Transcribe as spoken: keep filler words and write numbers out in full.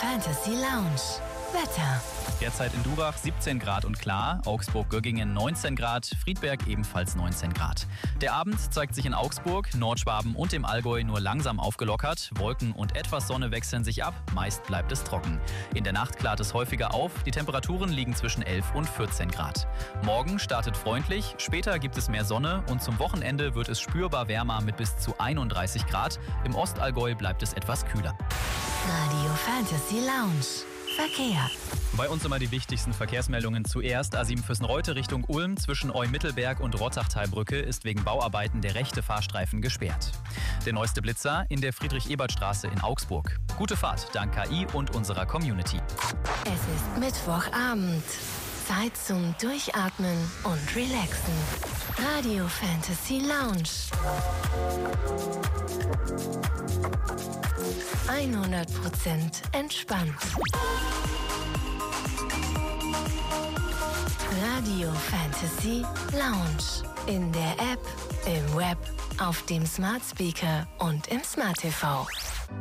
Fantasy Lounge. Wetter. Derzeit in Durach siebzehn Grad und klar, Augsburg-Göggingen neunzehn Grad, Friedberg ebenfalls neunzehn Grad. Der Abend zeigt sich in Augsburg, Nordschwaben und dem Allgäu nur langsam aufgelockert. Wolken und etwas Sonne wechseln sich ab, meist bleibt es trocken. In der Nacht klart es häufiger auf, die Temperaturen liegen zwischen elf und vierzehn Grad. Morgen startet freundlich, später gibt es mehr Sonne und zum Wochenende wird es spürbar wärmer mit bis zu einunddreißig Grad. Im Ostallgäu bleibt es etwas kühler. Radio Fantasy Lounge. Verkehr. Bei uns immer die wichtigsten Verkehrsmeldungen. Zuerst A sieben Füssen-Reute Richtung Ulm. Zwischen Eu-Mittelberg und Rottachtalbrücke ist wegen Bauarbeiten der rechte Fahrstreifen gesperrt. Der neueste Blitzer in der Friedrich-Ebert-Straße in Augsburg. Gute Fahrt dank K I und unserer Community. Es ist Mittwochabend. Zeit zum Durchatmen und Relaxen. Radio Fantasy Lounge. hundert Prozent entspannt. Radio Fantasy Lounge. In der App, im Web, auf dem Smart Speaker und im Smart T V.